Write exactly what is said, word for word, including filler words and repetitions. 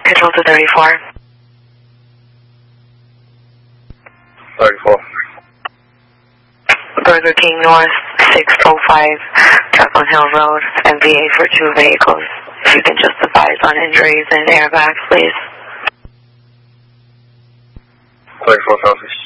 Control to thirty-four. thirty-four. Burger King North, six oh five, Truckland Hill Road, M V A for two vehicles. If you can just advise on injuries and airbags, please. thirty-four, Southeast.